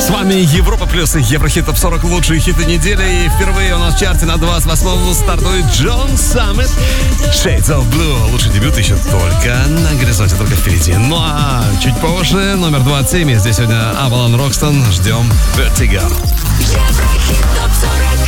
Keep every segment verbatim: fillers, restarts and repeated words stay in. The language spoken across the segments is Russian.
С вами Европа Плюс и Еврохит Топ сорок, лучшие хиты недели. И впервые у нас в чарте на двадцать восьмом стартует Джон Саммет. Shades of Blue. Лучший дебют еще только на горизонте, только впереди. Ну а чуть позже номер двадцать семь. И здесь сегодня Avalon Roxton. Ждем Vertigo. Еврохит Топ сорок.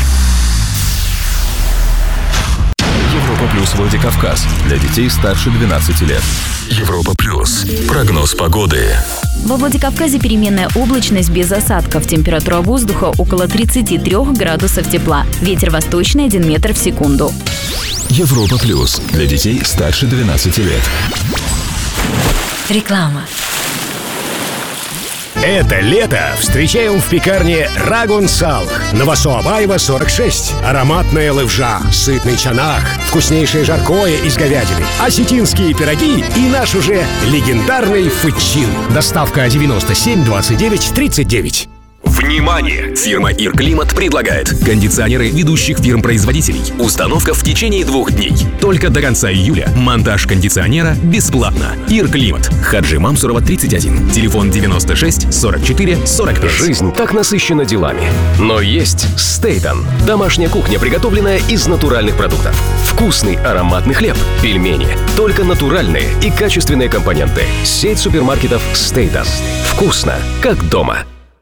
Европа Плюс Владикавказ. Для детей старше двенадцати лет. Европа Плюс. Прогноз погоды. Во Владикавказе переменная облачность без осадков. Температура воздуха около тридцати трёх градусов тепла. Ветер восточный один метр в секунду. Европа Плюс. Для детей старше двенадцати лет. Реклама. Это лето встречаем в пекарне Рагун Салх. Новосоабаева, сорок шесть. Ароматная левжа, сытный чанах, вкуснейшее жаркое из говядины, осетинские пироги и наш уже легендарный фычин. Доставка девяносто семь двадцать девять тридцать девять. Внимание! Фирма «Ирклимат» предлагает кондиционеры ведущих фирм-производителей. Установка в течение двух дней. Только до конца июля. Монтаж кондиционера бесплатно. «Ирклимат». Хаджи Мамсурова, тридцать один. Телефон девяносто шесть сорок четыре сорок пять. Жизнь так насыщена делами. Но есть Стейтон. Домашняя кухня, приготовленная из натуральных продуктов. Вкусный ароматный хлеб, пельмени. Только натуральные и качественные компоненты. Сеть супермаркетов Стейтон. Вкусно, как дома.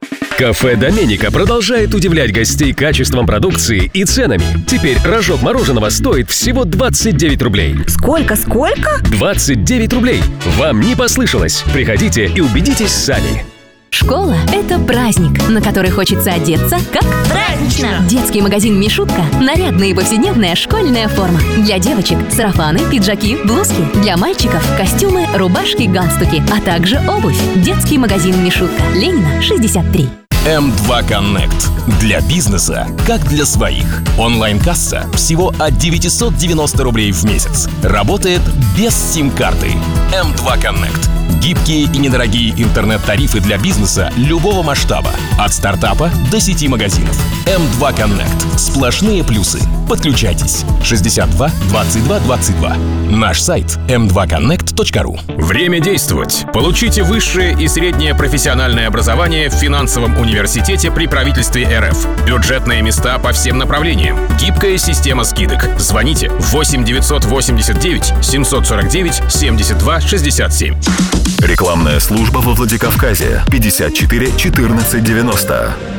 Кафе «Доменика» продолжает удивлять гостей качеством продукции и ценами. Теперь рожок мороженого стоит всего двадцать девять рублей. Сколько, сколько? двадцать девять рублей. Вам не послышалось. Приходите и убедитесь сами. Школа – это праздник, на который хочется одеться как Празднично! Детский магазин «Мишутка» – нарядная и повседневная школьная форма. Для девочек – сарафаны, пиджаки, блузки. Для мальчиков – костюмы, рубашки, галстуки, а также обувь. Детский магазин «Мишутка». Ленина, шестьдесят три. эм два Connect. Для бизнеса, как для своих. Онлайн-касса всего от девятьсот девяносто рублей в месяц. Работает без сим-карты. эм два Connect. Гибкие и недорогие интернет-тарифы для бизнеса любого масштаба. От стартапа до сети магазинов. эм два Connect. Сплошные плюсы. Подключайтесь. шестьдесят два двадцать два двадцать два. Наш сайт эм два коннект точка ру. Время действовать. Получите высшее и среднее профессиональное образование в финансовом университете при правительстве эр эф. Бюджетные места по всем направлениям. Гибкая система скидок. Звоните восемь девятьсот восемьдесят девять семьсот сорок девять семьдесят два шестьдесят семь. Рекламная служба во Владикавказе. пятьдесят четыре четырнадцать девяносто.